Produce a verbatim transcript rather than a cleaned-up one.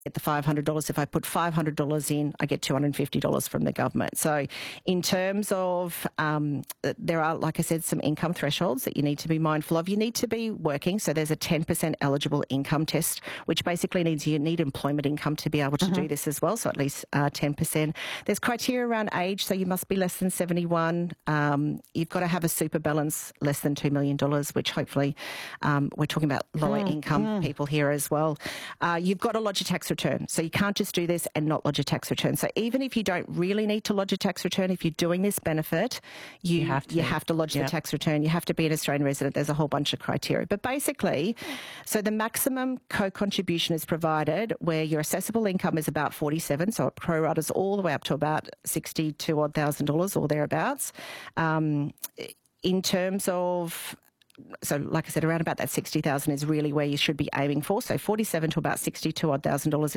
get the five hundred dollars. If I put five hundred dollars in, I get two hundred fifty dollars from the government. So in terms of, um, there are, like I said, some income thresholds that you need to be mindful of. You need to be working. So there's a ten percent eligible income test, which basically means you need employment income to be able to mm-hmm. do this as well. So at least uh, ten percent. There's criteria around age. So you must be less than seventy-one. Um, you've got to have a super balance less than two million dollars, which hopefully um, we're talking about lower mm, income mm. people here as well. Uh, you've got to lodge a tax return. So you can't just do this and not lodge a tax return. So even if you don't really need to lodge a tax return, if you're doing this benefit, you, you, have, to. you have to lodge yep. the tax return. You have to be an Australian resident. There's a whole bunch of criteria. But basically, so the maximum co-contribution is provided where your assessable income is about forty-seven, so it proratas all the way up to about sixty-two odd thousand dollars or thereabouts. Um, in terms of So like I said, around about that sixty thousand is really where you should be aiming for. So forty-seven to about sixty-two odd thousand dollars